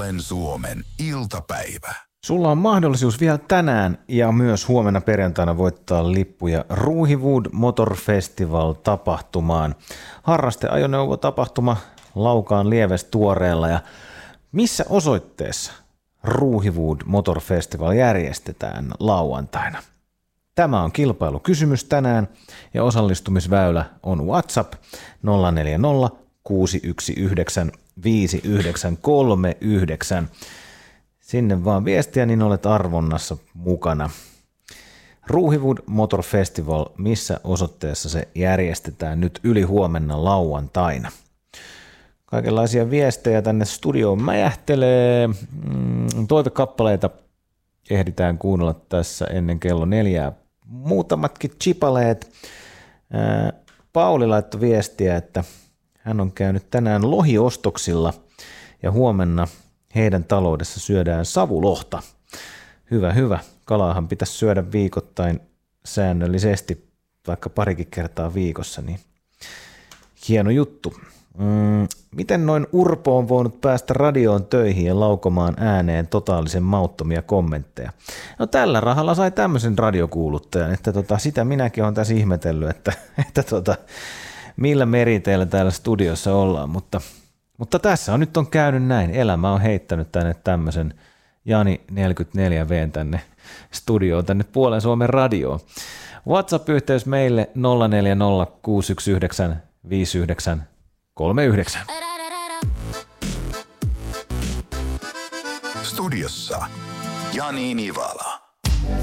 Puolen Suomen iltapäivä. Sulla on mahdollisuus vielä tänään ja myös huomenna perjantaina voittaa lippuja Ruuhiwood Motor Festival-tapahtumaan. Harrasteajoneuvotapahtuma Laukaan Lievestuoreella ja missä osoitteessa Ruuhiwood Motor Festival järjestetään lauantaina? Tämä on kilpailukysymys tänään ja osallistumisväylä on WhatsApp 040 619 5939. Sinne vaan viestiä, niin olet arvonnassa mukana. Ruuhiwood Motor Festival, missä osoitteessa se järjestetään nyt yli huomenna lauantaina. Kaikenlaisia viestejä tänne studioon mäjähtelee. Toivekappaleita ehditään kuunnella tässä ennen kello 4. Muutamatkin chipaleet. Pauli laittoi viestiä, että hän on käynyt tänään lohiostoksilla ja huomenna heidän taloudessa syödään savulohta. Hyvä, hyvä. Kalaahan pitäisi syödä viikoittain säännöllisesti, vaikka parikin kertaa viikossa, niin hieno juttu. Miten noin Urpo on voinut päästä radioon töihin ja laukomaan ääneen totaalisen mauttomia kommentteja? No tällä rahalla sai tämmöisen radiokuuluttajan, että sitä minäkin olen tässä ihmetellyt, että millä meriteillä täällä studiossa ollaan, mutta tässä on nyt käynyt näin. Elämä on heittänyt tänne tämmöisen Jani 44V tänne studioon, tänne Puolen Suomen radioon. WhatsApp-yhteys meille 040 619 5939. Studiossa Jani Nivala.